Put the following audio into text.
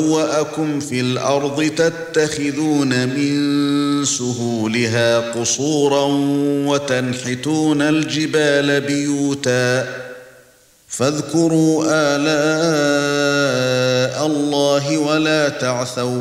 وَأَكُمْ فِي الْأَرْضِ تَتَّخِذُونَ مِن سُهُولِهَا قُصُورًا وَتَنْحِتُونَ الْجِبَالَ بُيُوتًا فَاذْكُرُوا آلَاءَ اللَّهِ وَلَا تَعْثَوْا